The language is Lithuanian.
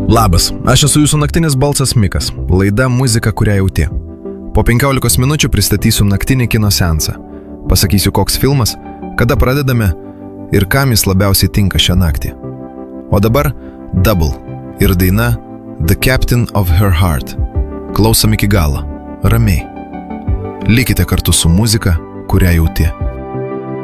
Labas, aš esu jūsų naktinis balsas Mikas, laida Muzika, kurią jauti. Po 15 minučių pristatysiu naktinį kino seansą. Pasakysiu, koks filmas, kada pradedame ir kam jis labiausiai tinka šią naktį. O dabar Double ir daina The Captain of Her Heart. Klausom iki galo, ramiai. Likite kartu su muzika, kurią jauti.